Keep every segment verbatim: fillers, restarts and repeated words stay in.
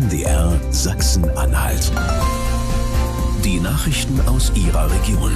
M D R Sachsen-Anhalt. Die Nachrichten aus Ihrer Region.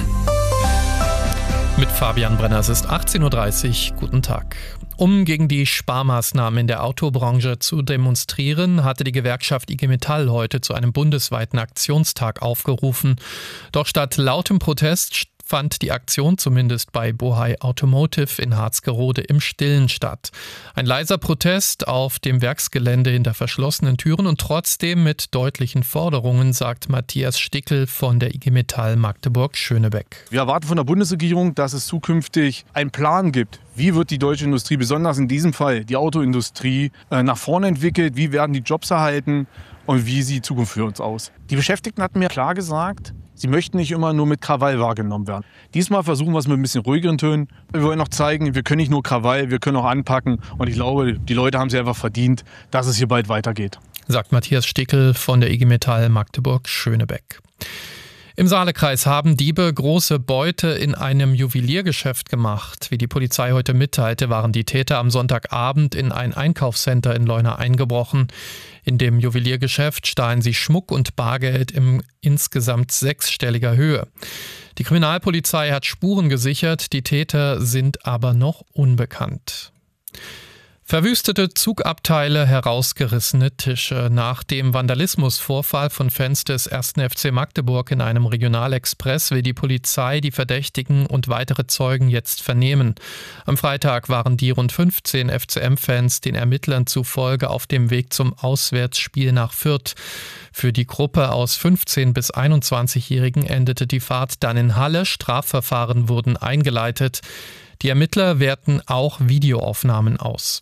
Mit Fabian Brenner, es ist achtzehn Uhr dreißig. Guten Tag. Um gegen die Sparmaßnahmen in der Autobranche zu demonstrieren, hatte die Gewerkschaft I G Metall heute zu einem bundesweiten Aktionstag aufgerufen. Doch statt lautem Protest fand die Aktion zumindest bei Bohai Automotive in Harzgerode im Stillen statt. Ein leiser Protest auf dem Werksgelände hinter verschlossenen Türen und trotzdem mit deutlichen Forderungen, sagt Matthias Stickel von der I G Metall Magdeburg-Schönebeck. Wir erwarten von der Bundesregierung, dass es zukünftig einen Plan gibt. Wie wird die deutsche Industrie, besonders in diesem Fall die Autoindustrie, nach vorne entwickelt? Wie werden die Jobs erhalten? Und wie sieht die Zukunft für uns aus? Die Beschäftigten hatten mir klar gesagt, sie möchten nicht immer nur mit Krawall wahrgenommen werden. Diesmal versuchen wir es mit ein bisschen ruhigeren Tönen. Wir wollen noch zeigen, wir können nicht nur Krawall, wir können auch anpacken. Und ich glaube, die Leute haben sich einfach verdient, dass es hier bald weitergeht. Sagt Matthias Stickel von der I G Metall Magdeburg-Schönebeck. Im Saalekreis haben Diebe große Beute in einem Juweliergeschäft gemacht. Wie die Polizei heute mitteilte, waren die Täter am Sonntagabend in ein Einkaufscenter in Leuna eingebrochen. In dem Juweliergeschäft stahlen sie Schmuck und Bargeld in insgesamt sechsstelliger Höhe. Die Kriminalpolizei hat Spuren gesichert, die Täter sind aber noch unbekannt. Verwüstete Zugabteile, herausgerissene Tische. Nach dem Vandalismusvorfall von Fans des ersten F C Magdeburg in einem Regionalexpress will die Polizei die Verdächtigen und weitere Zeugen jetzt vernehmen. Am Freitag waren die rund fünfzehn F C M-Fans den Ermittlern zufolge auf dem Weg zum Auswärtsspiel nach Fürth. Für die Gruppe aus fünfzehn- bis einundzwanzigjährigen endete die Fahrt dann in Halle. Strafverfahren wurden eingeleitet. Die Ermittler werten auch Videoaufnahmen aus.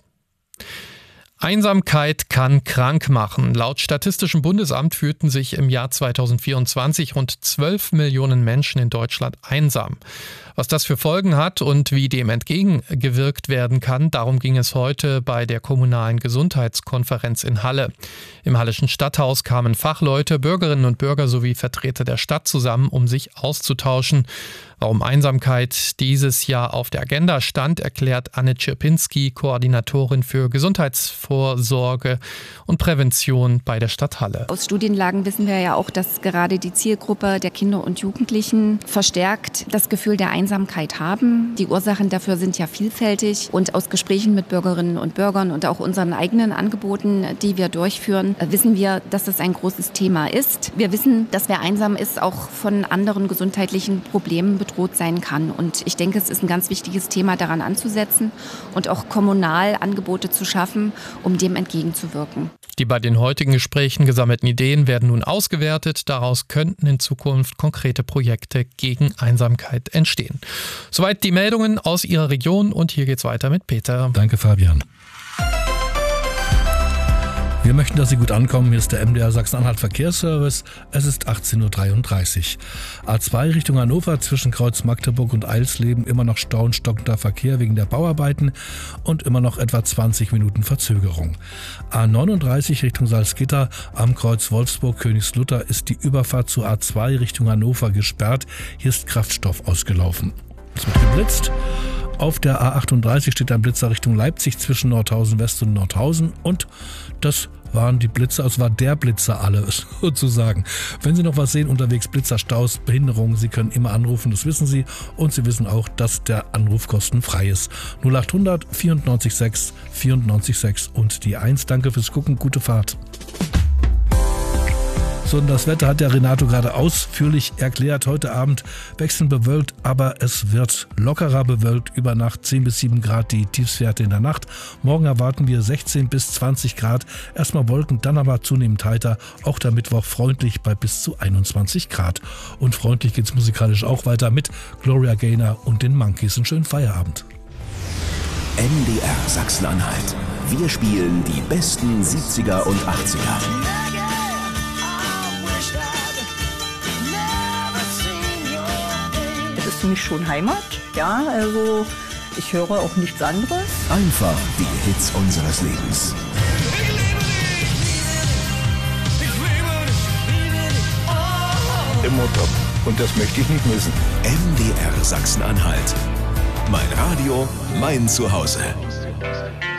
Einsamkeit kann krank machen. Laut Statistischem Bundesamt fühlten sich im Jahr zweitausendvierundzwanzig rund zwölf Millionen Menschen in Deutschland einsam. Was das für Folgen hat und wie dem entgegengewirkt werden kann, darum ging es heute bei der kommunalen Gesundheitskonferenz in Halle. Im Halleschen Stadthaus kamen Fachleute, Bürgerinnen und Bürger sowie Vertreter der Stadt zusammen, um sich auszutauschen. Warum Einsamkeit dieses Jahr auf der Agenda stand, erklärt Anne Czerpinski, Koordinatorin für Gesundheitsvorsorge und Prävention bei der Stadt Halle. Aus Studienlagen wissen wir ja auch, dass gerade die Zielgruppe der Kinder und Jugendlichen verstärkt das Gefühl der Einsamkeit haben. Die Ursachen dafür sind ja vielfältig und aus Gesprächen mit Bürgerinnen und Bürgern und auch unseren eigenen Angeboten, die wir durchführen, wissen wir, dass das ein großes Thema ist. Wir wissen, dass wer einsam ist, auch von anderen gesundheitlichen Problemen bedroht sein kann. Und ich denke, es ist ein ganz wichtiges Thema, daran anzusetzen und auch kommunal Angebote zu schaffen, um dem entgegenzuwirken. Die bei den heutigen Gesprächen gesammelten Ideen werden nun ausgewertet. Daraus könnten in Zukunft konkrete Projekte gegen Einsamkeit entstehen. Soweit die Meldungen aus Ihrer Region und hier geht's weiter mit Peter. Danke, Fabian. Wir möchten, dass Sie gut ankommen. Hier ist der M D R Sachsen-Anhalt Verkehrsservice. Es ist achtzehn Uhr dreiunddreißig. A zwei Richtung Hannover zwischen Kreuz Magdeburg und Eilsleben immer noch Stau und stockender Verkehr wegen der Bauarbeiten und immer noch etwa zwanzig Minuten Verzögerung. A neununddreißig Richtung Salzgitter am Kreuz Wolfsburg-Königslutter ist die Überfahrt zu A zwei Richtung Hannover gesperrt. Hier ist Kraftstoff ausgelaufen. Es wird geblitzt. Auf der A achtunddreißig steht ein Blitzer Richtung Leipzig zwischen Nordhausen West und Nordhausen und das waren die Blitzer, es war der Blitzer alle sozusagen. Wenn Sie noch was sehen unterwegs, Blitzer, Staus, Behinderungen, Sie können immer anrufen, das wissen Sie und Sie wissen auch, dass der Anruf kostenfrei ist. null achthundert vierundneunzig sechs vierundneunzig sechs und die eins. Danke fürs Gucken, gute Fahrt. So, und das Wetter hat der Renato gerade ausführlich erklärt. Heute Abend wechselnd bewölkt, aber es wird lockerer bewölkt. Über Nacht zehn bis sieben Grad die Tiefstwerte in der Nacht. Morgen erwarten wir sechzehn bis zwanzig Grad. Erstmal Wolken, dann aber zunehmend heiter. Auch der Mittwoch freundlich bei bis zu einundzwanzig Grad. Und freundlich geht's musikalisch auch weiter mit Gloria Gaynor und den Monkeys. Einen schönen Feierabend. M D R Sachsen-Anhalt. Wir spielen die besten siebziger und achtziger. Es ist für mich schon Heimat, ja, also ich höre auch nichts anderes. Einfach die Hits unseres Lebens. Immer top. Und das möchte ich nicht missen. M D R Sachsen-Anhalt. Mein Radio, mein Zuhause.